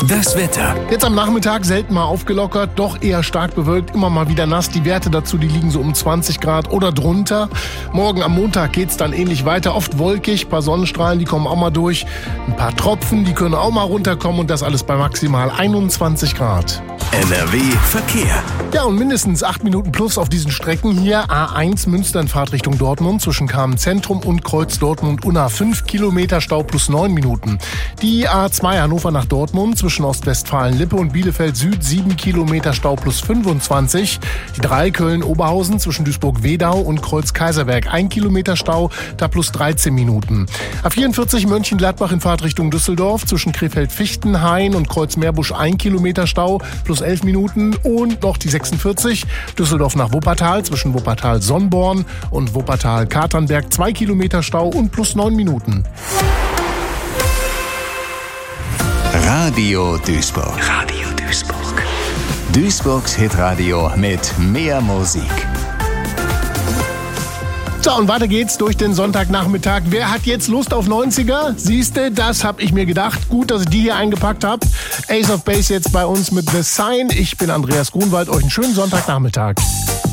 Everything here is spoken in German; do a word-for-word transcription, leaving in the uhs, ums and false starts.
Das Wetter. Jetzt am Nachmittag selten mal aufgelockert, doch eher stark bewölkt, immer mal wieder nass. Die Werte dazu, die liegen so um zwanzig Grad oder drunter. Morgen am Montag geht's dann ähnlich weiter, oft wolkig, ein paar Sonnenstrahlen, die kommen auch mal durch. Ein paar Tropfen, die können auch mal runterkommen und das alles bei maximal einundzwanzig Grad. N R W Verkehr. Ja, und mindestens acht Minuten plus auf diesen Strecken hier. A eins Münster in Fahrtrichtung Dortmund zwischen Kamen Zentrum und Kreuz Dortmund-Unna. fünf Kilometer Stau plus neun Minuten. Die A zwei Hannover nach Dortmund zwischen Ostwestfalen-Lippe und Bielefeld Süd. sieben Kilometer Stau plus fünfundzwanzig. Die drei Köln-Oberhausen zwischen Duisburg-Wedau und Kreuz-Kaiserberg. ein Kilometer Stau, da plus dreizehn Minuten. A vierundvierzig Mönchengladbach in Fahrtrichtung Düsseldorf zwischen Krefeld-Fichtenhain und Kreuz-Meerbusch. ein Kilometer Stau plus elf Minuten. Und noch die sechsundvierzig Düsseldorf nach Wuppertal zwischen Wuppertal-Sonnborn und Wuppertal-Katernberg. zwei Kilometer Stau und plus neun Minuten. Radio Duisburg. Radio Duisburg. Duisburgs Hitradio mit mehr Musik. So, und weiter geht's durch den Sonntagnachmittag. Wer hat jetzt Lust auf neunziger? Siehste, das hab ich mir gedacht. Gut, dass ich die hier eingepackt hab. Ace of Base jetzt bei uns mit The Sign. Ich bin Andreas Grunwald. Euch einen schönen Sonntagnachmittag.